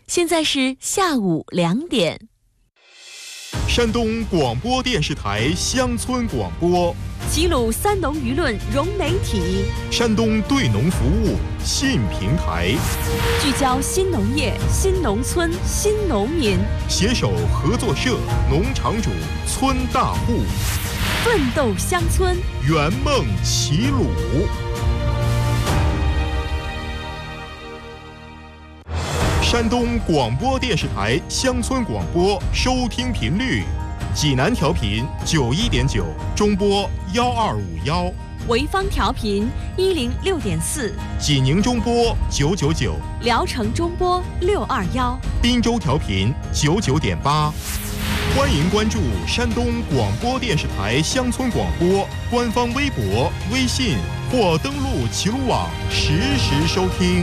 现在是下午2点。 山东广播电视台乡村广播， 齐鲁三农舆论融媒体， 山东对农服务新平台， 聚焦新农业、新农村、新农民， 携手合作社、农场主、村大户， 奋斗乡村， 圆梦齐鲁。山东广播电视台乡村广播收听频率：济南调频91.9，中波1251； 潍坊调频106.4， 济宁中波999， 聊城中波621， 滨州调频99.8。欢迎关注山东广播电视台乡村广播官方微博、微信或登录齐鲁网实时收听。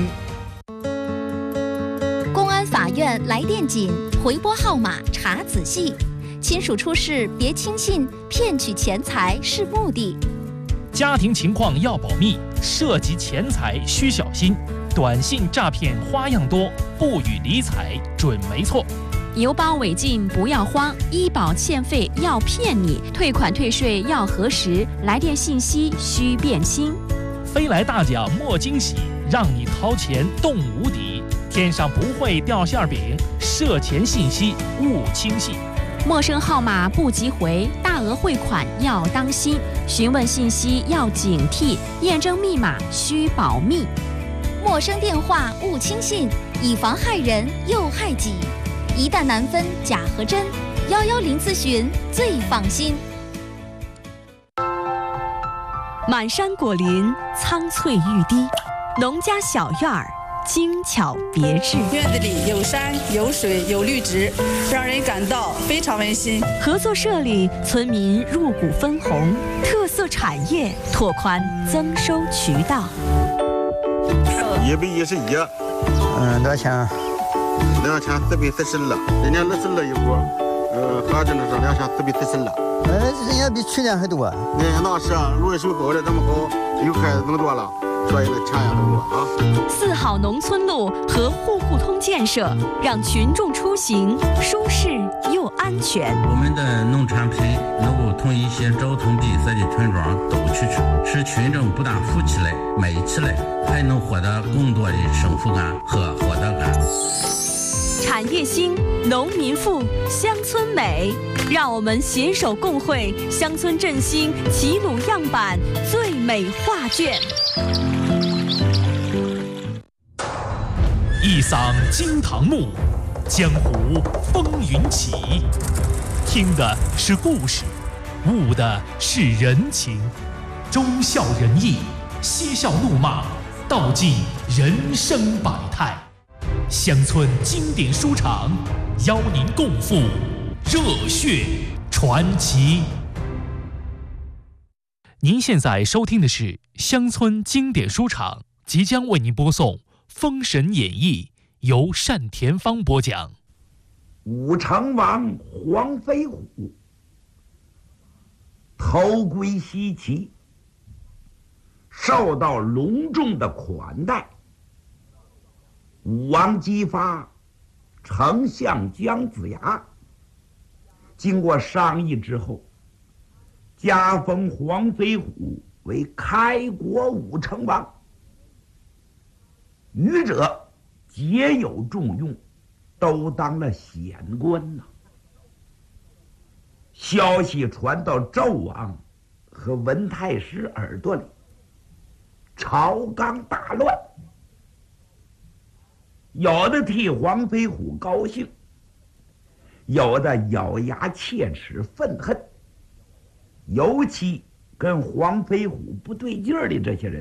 公安法院来电紧，回拨号码查仔细。亲属出事别轻信，骗取钱财是目的。 家庭情况要保密，涉及钱财需小心。短信诈骗花样多，不予理睬准没错。 邮包违禁不要慌，医保欠费要骗你，退款退税要核实，来电信息需辨清。 飞来大奖莫惊喜，让你掏钱动无敌。天上不会掉馅饼，涉钱信息勿轻信。 陌生号码不急回，大额汇款要当心，询问信息要警惕，验证密码需保密。 陌生电话勿轻信，以防害人又害己。一旦难分假和真，110咨询最放心。 满山果林，苍翠欲滴，农家小院儿，精巧别致。 院子里有山有水有绿植，让人感到非常温馨。 合作社里，村民入股分红，特色产业拓宽增收渠道。 111， 多少钱 ？2440了，人家那是了一波，合着呢是2440了。 人家比去年还多。 那是论水沟的这么好，又开始更多了，所以呢钱也更多啊。 4号农村路和户户通建设，让群众出行舒适又安全。 我们的农产品能够从一些交通闭塞的村庄都去，使群众不但富起来、美起来，还能获得更多的幸福感和获得感。 产业兴，农民富，乡村美，让我们携手共绘乡村振兴齐鲁样板最美画卷。 一嗓惊堂木，江湖风云起。听的是故事，悟的是人情，忠孝仁义，嬉笑怒骂，道尽人生百态。乡村经典书场，邀您共赴热血传奇。您现在收听的是乡村经典书场，即将为您播送《封神演义》，由单田芳播讲。 武成王黄飞虎头归西岐，受到隆重的款待。武王姬发、丞相姜子牙经过商议之后，加封黄飞虎为开国武成王，余者皆有重用，都当了显官呐。消息传到纣王和文太师耳朵里，朝纲大乱。有的替黄飞虎高兴，有的咬牙切齿愤恨。尤其跟黄飞虎不对劲儿的这些人，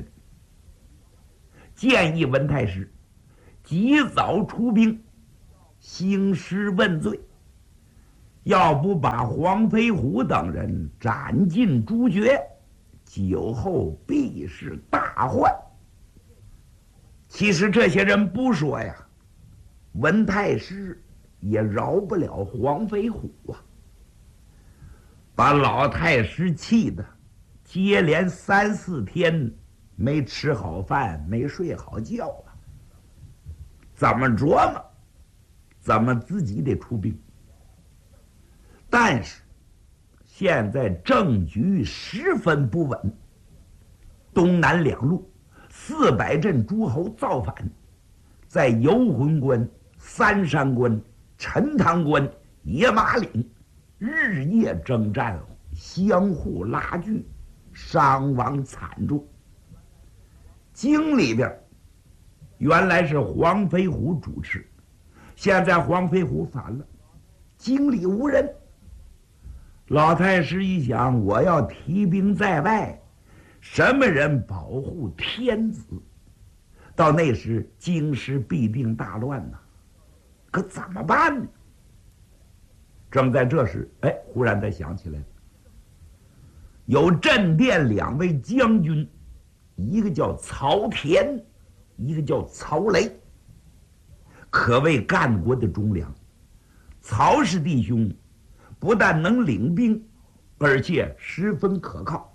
建议文太师及早出兵兴师问罪，要不把黄飞虎等人斩尽诛绝，酒后必是大患。其实这些人不说呀，文太师也饶不了黄飞虎啊，把老太师气的接连3、4天没吃好饭，没睡好觉啊。怎么琢磨咱们自己得出兵。但是现在政局十分不稳，东南两路400镇诸侯造反，在游魂关、三山关、陈塘关、野马岭日夜征战，相互拉锯，伤亡惨重。京里边原来是黄飞虎主持，现在黄飞虎反了，京里无人。老太师一想，我要提兵在外，什么人保护天子？到那时京师必定大乱呐，可怎么办呢？正在这时，忽然他想起来了，有镇殿2位将军，一个叫曹田，一个叫曹雷，可谓干国的忠良。曹氏弟兄不但能领兵，而且十分可靠。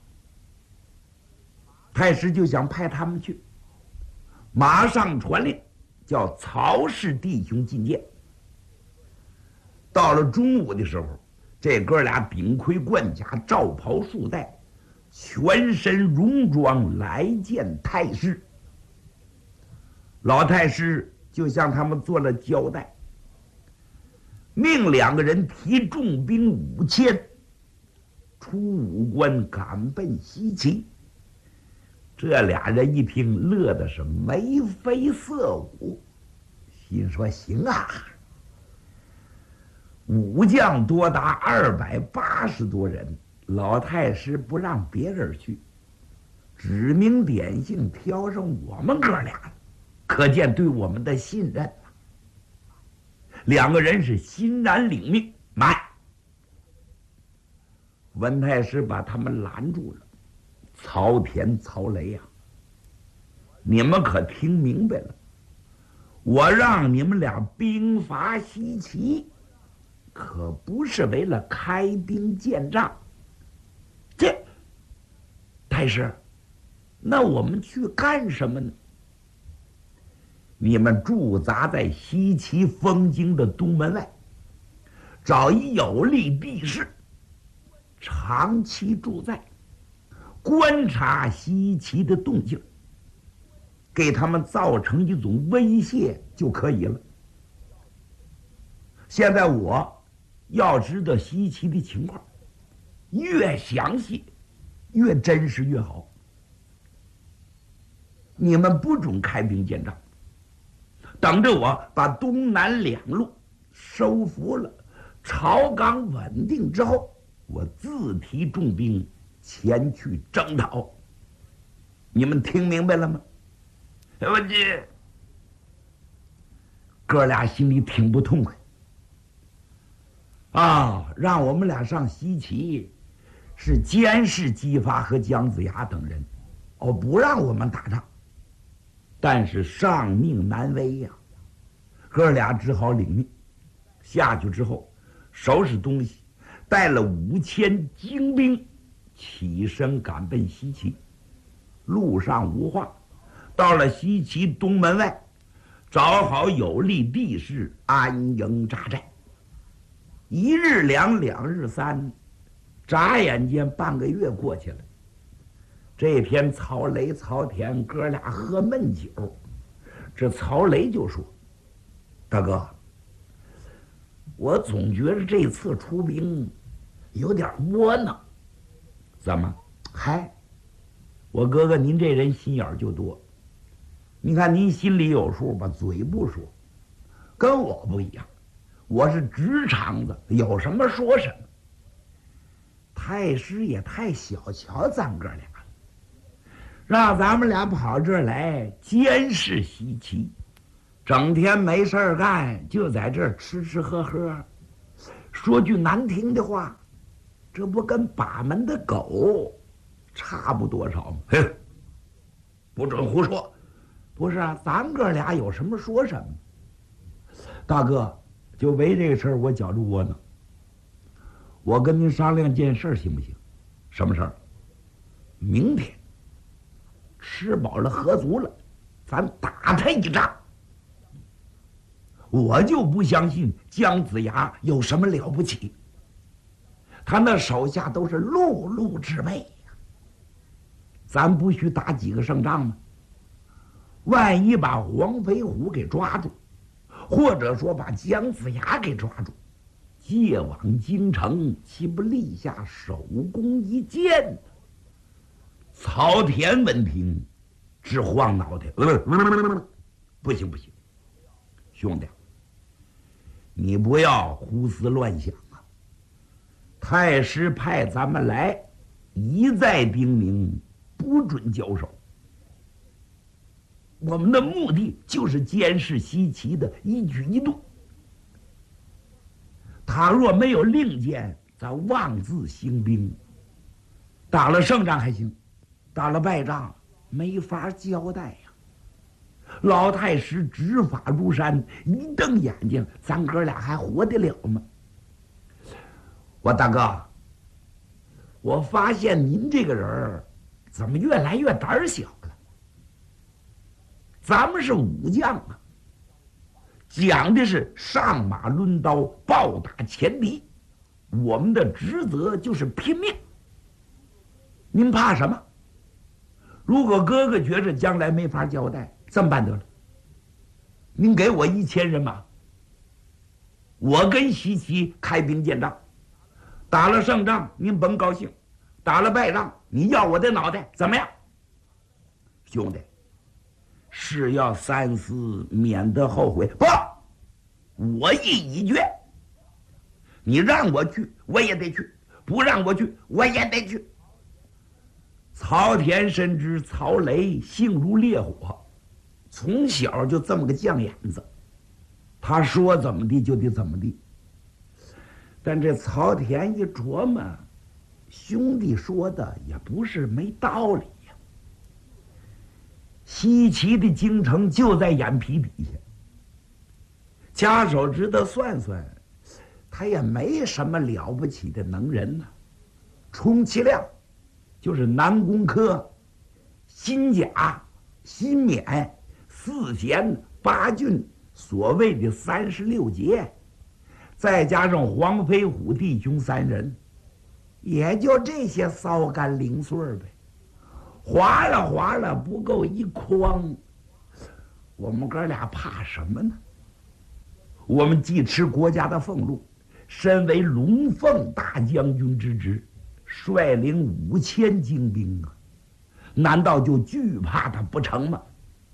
太师就想派他们去，马上传令，叫曹氏弟兄觐见。到了中午的时候，这哥俩顶盔贯甲，罩袍束带，全身戎装来见太师。老太师就向他们做了交代，命2个人提重兵5000，出武关赶奔西岐。这俩人一听，乐的是眉飞色舞，心说行啊，武将多达280多人，老太师不让别人去，指名点姓挑上我们哥俩，可见对我们的信任啊。2个人是欣然领命。慢！文太师把他们拦住了。曹田、曹雷呀，你们可听明白了？我让你们俩兵伐西岐，可不是为了开兵建仗。这太师，那我们去干什么呢？你们驻扎在西岐封京的东门外，找一有利地势，长期驻在，观察西岐的动静，给他们造成一种威胁就可以了。现在我要知道西岐的情况，越详细越真实越好。你们不准开兵建仗，等着我把东南2路收服了，朝纲稳定之后，我自提重兵前去征讨。你们听明白了吗？我这哥俩心里挺不痛快啊！让我们俩上西岐，是监视姬发和姜子牙等人，不让我们打仗。但是上命难违呀，哥俩只好领命。下去之后，收拾东西，带了5000精兵，起身赶奔西岐。路上无话，到了西岐东门外，找好有利地势，安营扎寨。1日2，2日3，眨眼间半个月过去了。这天曹雷、曹田哥俩喝闷酒，这曹雷就说：“大哥，我总觉得这次出兵有点窝囊。怎么？嗨，我哥哥您这人心眼就多。你看您心里有数吧，嘴不说，跟我不一样，我是直肠子，有什么说什么。太师也太小瞧咱哥俩了，让咱们俩跑这儿来监视西岐，整天没事儿干，就在这儿吃吃喝喝。说句难听的话，这不跟把门的狗差不多少吗？嘿，不准胡说！不是啊，咱哥俩有什么说什么。大哥，就为这个事儿我觉着窝囊。我跟您商量件事行不行？什么事儿？明天吃饱了喝足了，咱打他一仗。 我就不相信姜子牙有什么了不起，他那手下都是碌碌之辈呀。咱不许打几个胜仗吗？万一把黄飞虎给抓住，或者说把姜子牙给抓住，借往京城，岂不立下首功一件？曹田闻听，直晃脑袋，不行不行，兄弟，你不要胡思乱想啊！太师派咱们来，一再叮咛，不准交手。我们的目的就是监视西岐的一举一动。他若没有令箭，咱妄自兴兵。打了胜仗还行，打了败仗没法交代呀。老太师执法如山，一瞪眼睛，咱哥俩还活得了吗？我大哥，我发现您这个人怎么越来越胆小了？咱们是武将啊，讲的是上马抡刀，暴打前敌，我们的职责就是拼命。您怕什么？如果哥哥觉着将来没法交代，这么办得了，您给我1000人马，我跟西岐开兵见仗，打了胜仗您甭高兴，打了败仗你要我的脑袋怎么样？兄弟，事要三思，免得后悔。不，我意已决，你让我去我也得去，不让我去我也得去。曹田深知曹雷性如烈火，从小就这么个犟眼子，他说怎么地就得怎么地。但这曹田一琢磨，兄弟说的也不是没道理呀。西岐的京城就在眼皮底下，掐手指头算算，他也没什么了不起的能人呢。充其量就是南宫轲、辛甲、辛勉、4贤、8郡，所谓的36杰，再加上黄飞虎弟兄3人，也就这些骚干零碎呗。划拉划拉不够一筐，我们哥俩怕什么呢？我们既持国家的俸禄，身为龙凤大将军之职，率领5000精兵啊，难道就惧怕他不成吗？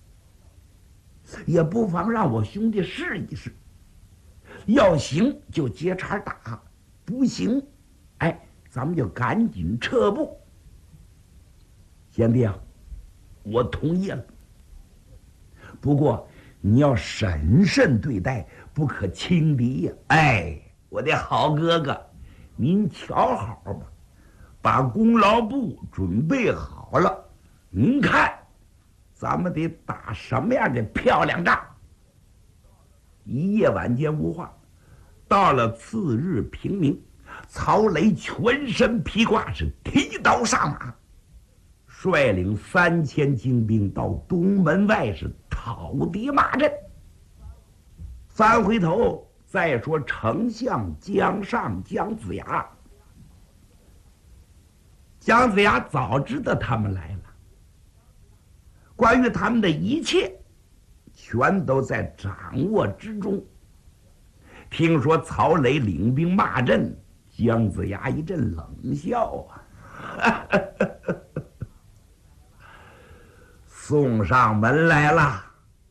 也不妨让我兄弟试一试，要行就接茬打，不行，哎，咱们就赶紧撤步。贤弟啊，我同意了，不过你要审慎对待，不可轻敌呀。哎，我的好哥哥，您瞧好吧，把功劳簿准备好了，您看咱们得打什么样的漂亮仗。一夜晚间无话，到了次日平明，曹雷全身披挂，是提刀上马，率领3000精兵到东门外是讨敌马阵。翻回头再说丞相姜尚、姜子牙。姜子牙早知道他们来了，关于他们的一切全都在掌握之中。听说曹雷领兵骂阵，姜子牙一阵冷笑啊，送上门来了。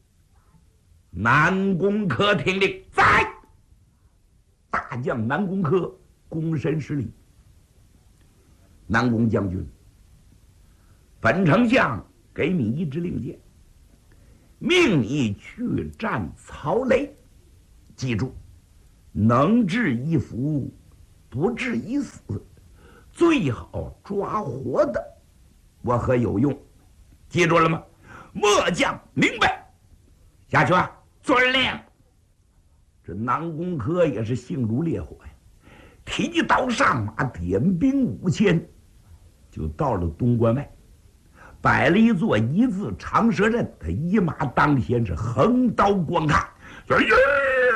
南宫轲听令，在。大将南宫轲躬身施礼。南宫将军，本丞相给你一支令箭，命你去战曹雷。记住，能治一夫，不治一死，最好抓活的，我和有用。记住了吗？末将明白。下去啊，遵令。这南宫轲也是性如烈火呀，提刀上马，点兵5000，就到了东关外，摆了一座1字长蛇阵。他一马当先，是横刀观看，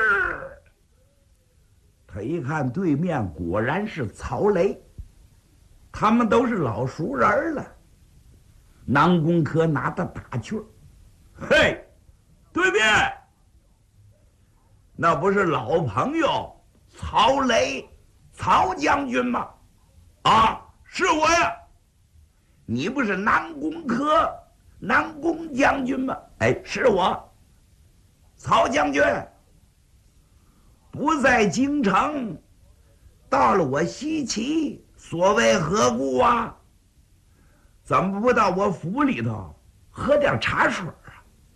看对面果然是曹雷，他们都是老熟人了。南宫科拿着打趣儿：“嘿，对面那不是老朋友曹雷曹将军吗？啊，是我呀。你不是南宫科南宫将军吗？哎，是我，曹将军。不在京城，到了我西岐，所谓何故啊？怎么不到我府里头喝点茶水啊？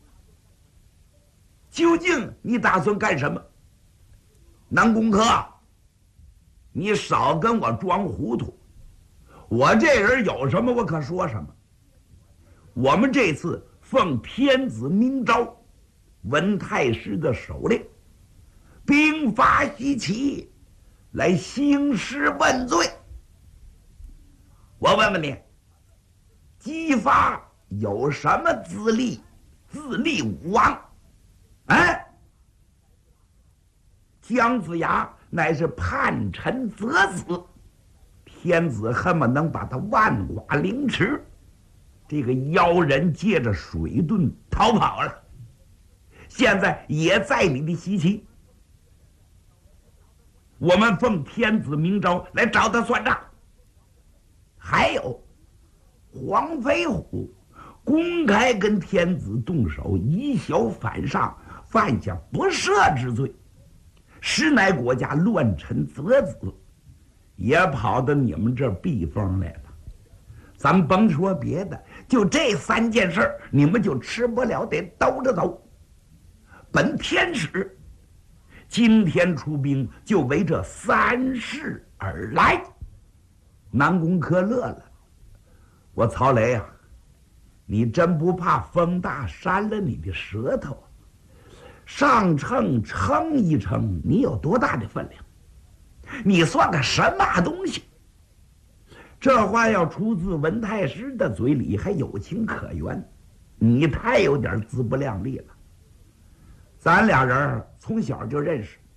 究竟你打算干什么？南宫科，你少跟我装糊涂。我这人有什么我可说什么。我们这次奉天子明诏，文太师的手令，兵发西岐，来兴师问罪。我问问你，姬发有什么资历自立武王？哎，姜子牙乃是叛臣则死，天子恨不能把他万剐凌迟。这个妖人借着水遁逃跑了，现在也在你的西岐。我们奉天子明诏来找他算账。还有黄飞虎公开跟天子动手，以小反上，犯下不赦之罪，实乃国家乱臣贼子，也跑到你们这儿避风来了。咱们甭说别的，就这3件事儿，你们就吃不了得兜着走。本天使今天出兵，就为这3事而来。南宫科乐了，我曹雷啊，你真不怕风大扇了你的舌头？上秤称一称，你有多大的分量？你算个什么东西？这话要出自文太师的嘴里，还有情可原。你太有点自不量力了。咱俩人从小就认识，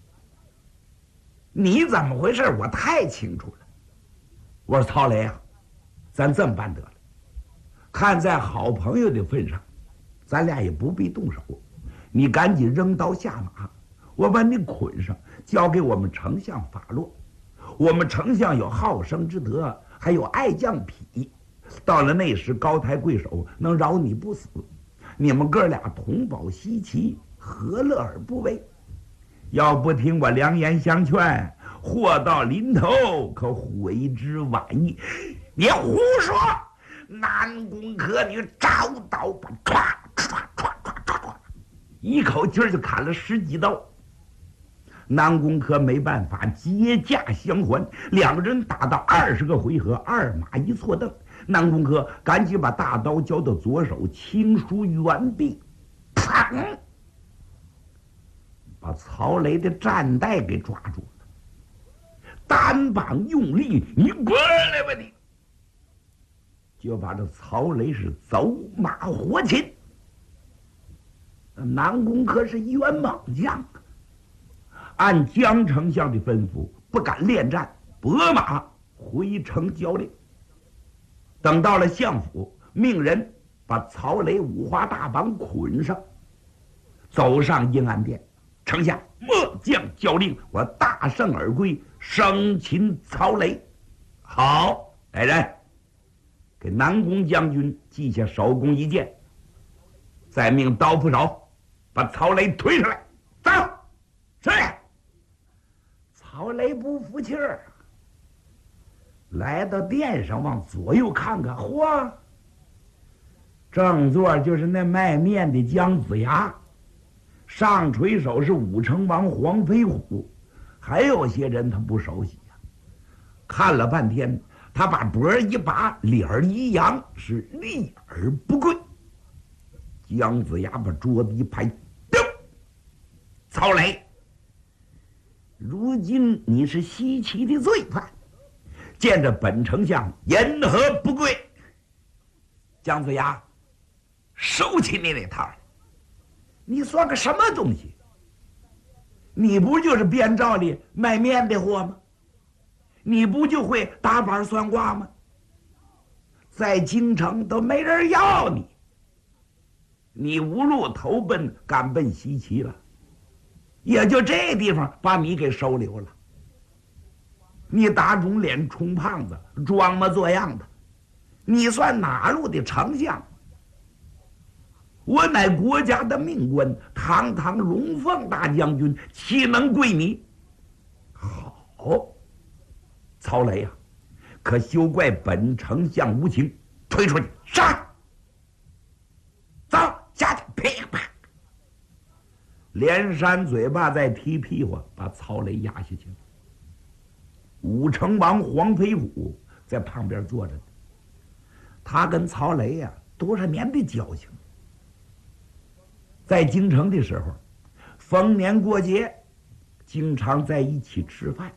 你怎么回事我太清楚了。我说曹雷啊，咱这么办得了，看在好朋友的份上，咱俩也不必动手，你赶紧扔刀下马，我把你捆上，交给我们丞相法洛。我们丞相有好生之德，还有爱将癖，到了那时高抬贵手，能饶你不死。你们哥俩同保西岐，何乐而不为？要不听我良言相劝，祸到临头可悔之晚矣。你胡说！南宫科，你招刀吧，唰唰唰唰唰唰，一口气就砍了10几刀。南宫科没办法，结架相还，两个人打到20个回合，2马一错蹬。南宫科赶紧把大刀交到左手，轻舒猿臂，砰，把曹雷的战带给抓住了。单膀用力，你过来吧你！就把这曹雷是走马活擒。南宫科是一员猛将，按姜丞相的吩咐，不敢恋战，拨马回城交令。等到了相府，命人把曹雷五花大绑捆上，走上阴安殿。丞相，末将交令，我大胜而归，生擒曹雷。好，来人，给南宫将军记下首功一件，再命刀斧手把曹雷推上来。走，是。曹雷不服气儿，来到殿上，往左右看看，嚯，正座就是那卖面的姜子牙，上垂手是武成王黄飞虎，还有些人他不熟悉呀。看了半天，他把脖一拔，脸一扬，是立而不跪。姜子牙把桌子一拍，丢！曹雷，如今你是西岐的罪犯，见着本丞相言何不跪？姜子牙，收起你那套来！你算个什么东西？ 你不就是边罩里卖面的货吗？你不就会打板算卦吗？在京城都没人要你，你无路投奔，赶奔西岐了，也就这地方把你给收留了。你打肿脸充胖子，装模作样的，你算哪路的丞相？我乃国家的命官，堂堂龙凤大将军，岂能归你？好，曹雷呀，可休怪本丞相无情，推出去杀！走，下去！噼啪！连扇嘴巴再踢屁股，把曹雷压下去了。武成王黄飞虎在旁边坐着呢，他跟曹雷呀多少年的交情，在京城的时候，逢年过节，经常在一起吃饭。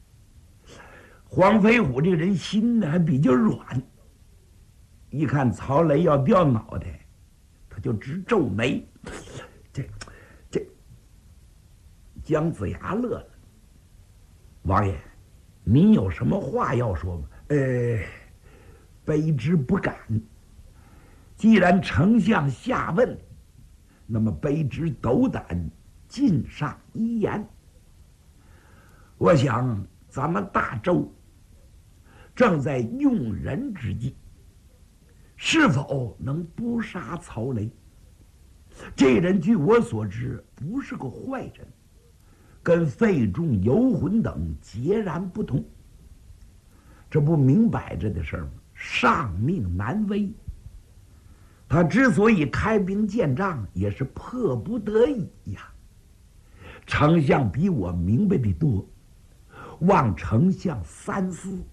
黄飞虎这个人心呢还比较软，一看曹雷要掉脑袋，他就直皱眉。这姜子牙乐了：“王爷，您有什么话要说吗？”卑职不敢。既然丞相下问，那么卑职斗胆尽上一言。我想咱们大周正在用人之际，是否能不杀曹雷？这人据我所知不是个坏人，跟费仲、游魂等截然不同。这不明摆着的事儿吗？上命难违。他之所以开兵建仗，也是迫不得已呀。丞相比我明白的多，望丞相三思。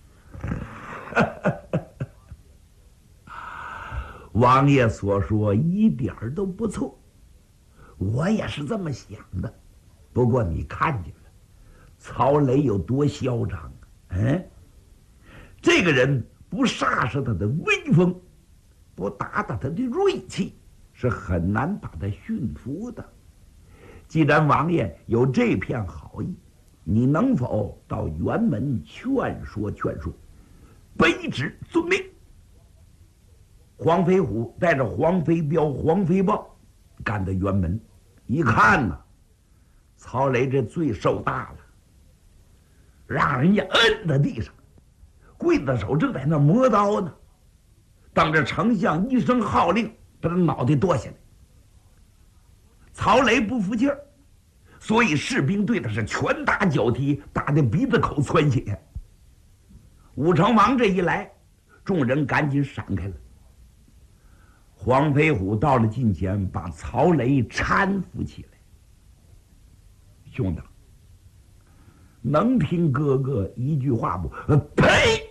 王爷所说一点儿都不错，我也是这么想的。不过你看见了，曹雷有多嚣张啊！这个人不煞煞他的威风，不打打他的锐气，是很难把他驯服的。既然王爷有这片好意，你能否到辕门劝说劝说？卑职遵命。黄飞虎带着黄飞彪、黄飞豹赶到辕门，一看呢，曹雷这罪受大了，让人家摁在地上，刽子手正在那磨刀呢。等着丞相一声号令，把他脑袋剁下来。曹雷不服气儿，所以士兵对他是拳打脚踢，打得鼻子口窜血。武成王这一来，众人赶紧闪开了。黄飞虎到了近前，把曹雷搀扶起来。兄弟，能听哥哥一句话不？呸！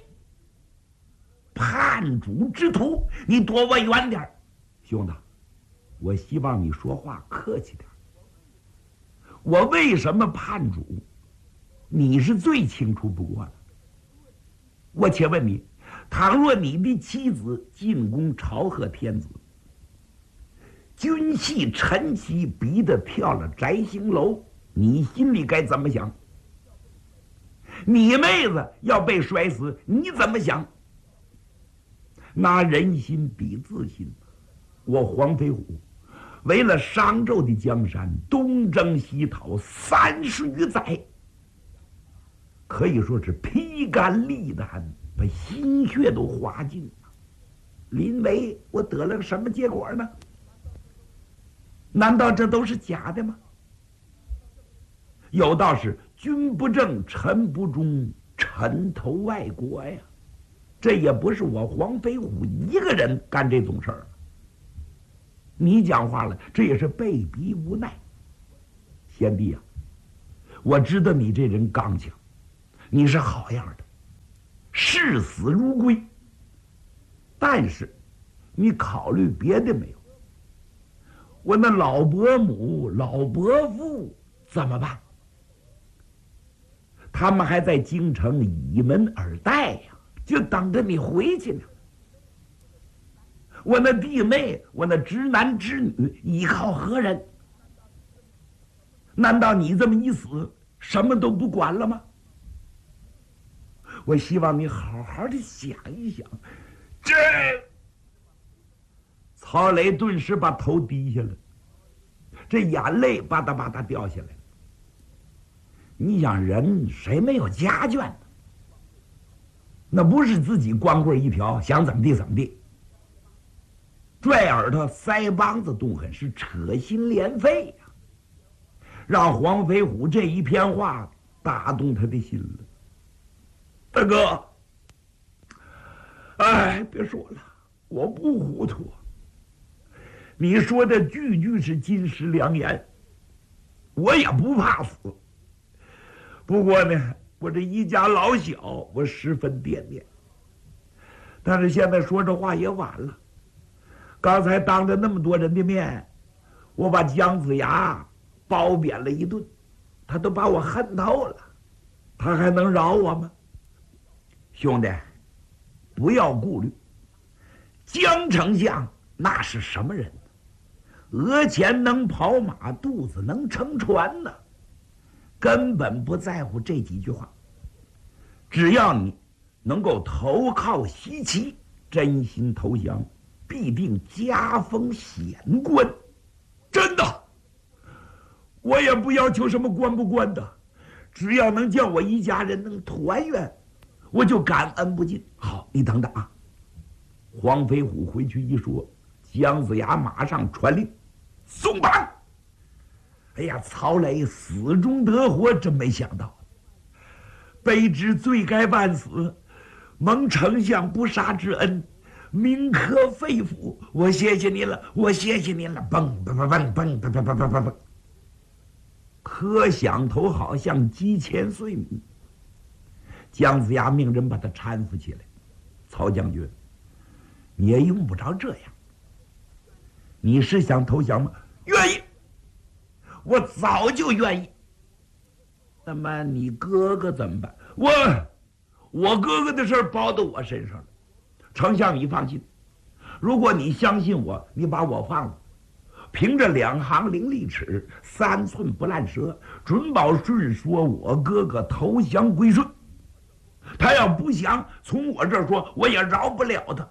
叛主之徒，你躲我远点。兄弟，我希望你说话客气点。我为什么叛主，你是最清楚不过的。我且问你，倘若你的妻子进宫朝贺天子，君系臣妻逼得跳了摘星楼，你心里该怎么想？你妹子要被摔死，你怎么想？拿人心比自心，我黄飞虎为了商纣的江山，东征西讨30余载，可以说是披肝沥胆，把心血都花尽了。临危我得了个什么结果呢？难道这都是假的吗？有道是君不正，臣不忠，臣投外国呀。这也不是我黄飞虎一个人干这种事儿。你讲话了，这也是被逼无奈。贤弟啊，我知道你这人刚强，你是好样的，视死如归。但是你考虑别的没有？我那老伯母、老伯父怎么办？他们还在京城倚门而待呀，就等着你回去呢。我那弟妹，我那侄男侄女依靠何人？ 难道你这么一死，什么都不管了吗？我希望你好好的想一想。曹磊顿时把头低下了，这眼泪吧嗒吧嗒掉下来。你想，人谁没有家眷呢？那不是自己光棍一条，想怎么地怎么地。拽耳朵腮帮子动狠，是扯心连肺呀，让黄飞虎这一片话打动他的心了。大哥，哎，别说了，我不糊涂。你说的句句是金石良言，我也不怕死。不过呢，我这一家老小，我十分惦念。但是现在说这话也晚了。刚才当着那么多人的面，我把姜子牙褒贬了一顿，他都把我恨透了，他还能饶我吗？兄弟，不要顾虑。姜丞相那是什么人？额前能跑马，肚子能撑船呢，根本不在乎这几句话。只要你能够投靠西岐，真心投降，必定加封显官。真的，我也不要求什么官不官的，只要能叫我一家人能团圆，我就感恩不尽。好，你等等啊。黄飞虎回去一说，姜子牙马上传令送绑。哎呀，曹磊死中得活，真没想到。卑职罪该万死，蒙丞相不杀之恩，铭刻肺腑。我谢谢您了，我谢谢您了。蹦蹦蹦蹦蹦蹦蹦蹦蹦蹦，磕响头好像击千岁米。姜子牙命人把他搀扶起来。曹将军，你也用不着这样。你是想投降吗？愿意，我早就愿意。那么你哥哥怎么办？我哥哥的事包到我身上了。丞相你放心，如果你相信我，你把我放了，凭着2行伶俐齿，3寸不烂舌，准保顺说我哥哥投降归顺。他要不想从我这儿说，我也饶不了他。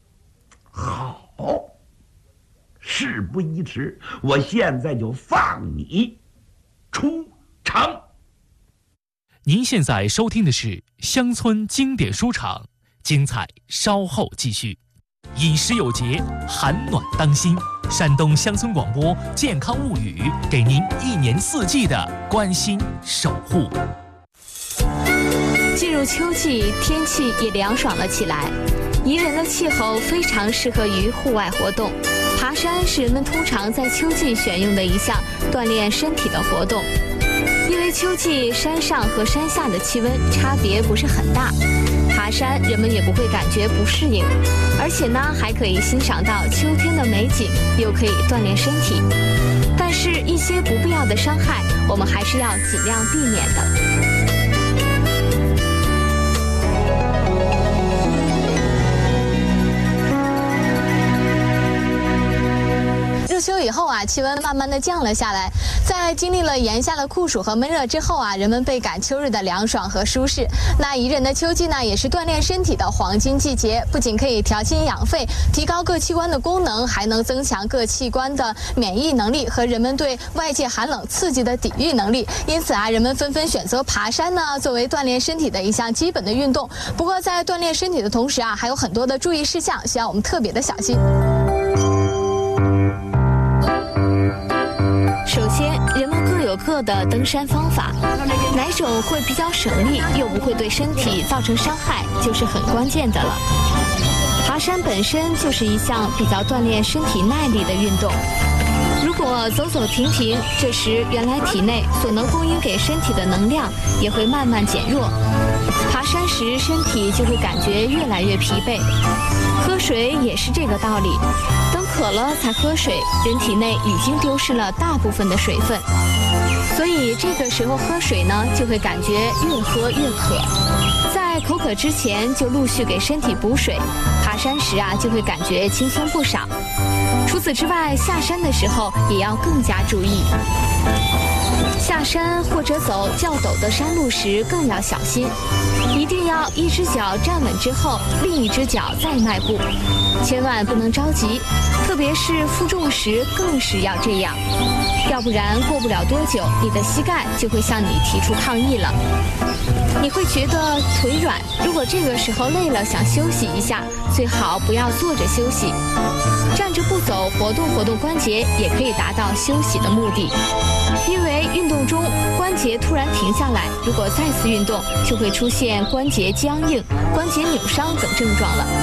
好，事不宜迟，我现在就放你出城。 您现在收听的是乡村经典书场，精彩稍后继续。饮食有节，寒暖当心。山东乡村广播健康物语，给您1年4季的关心守护。 进入秋季，天气也凉爽了起来，宜人的气候非常适合于户外活动。爬山是人们通常在秋季选用的一项锻炼身体的活动。因为秋季山上和山下的气温差别不是很大，爬山人们也不会感觉不适应，而且呢还可以欣赏到秋天的美景，又可以锻炼身体。但是，一些不必要的伤害，我们还是要尽量避免的。入秋以后啊，气温慢慢的降了下来，在经历了炎夏的酷暑和闷热之后啊，人们倍感秋日的凉爽和舒适。那宜人的秋季呢，也是锻炼身体的黄金季节，不仅可以调心养肺，提高各器官的功能，还能增强各器官的免疫能力和人们对外界寒冷刺激的抵御能力。因此啊，人们纷纷选择爬山呢，作为锻炼身体的一项基本的运动。不过在锻炼身体的同时啊，还有很多的注意事项需要我们特别的小心。首先，人们各有各的登山方法，哪种会比较省力，又不会对身体造成伤害，就是很关键的了。爬山本身就是一项比较锻炼身体耐力的运动。如果走走停停，这时原来体内所能供应给身体的能量也会慢慢减弱，爬山时身体就会感觉越来越疲惫。喝水也是这个道理，等渴了才喝水，人体内已经丢失了大部分的水分，所以这个时候喝水呢，就会感觉越喝越渴。在口渴之前就陆续给身体补水，爬山时啊就会感觉轻松不少。除此之外，下山的时候也要更加注意。 下山或者走较陡的山路时更要小心，一定要一只脚站稳之后，另一只脚再迈步，千万不能着急，特别是负重时更是要这样，要不然过不了多久，你的膝盖就会向你提出抗议了。你会觉得腿软，如果这个时候累了想休息一下，最好不要坐着休息，站着不走，活动活动关节也可以达到休息的目的。因为运动中关节突然停下来，如果再次运动，就会出现关节僵硬、关节扭伤等症状了。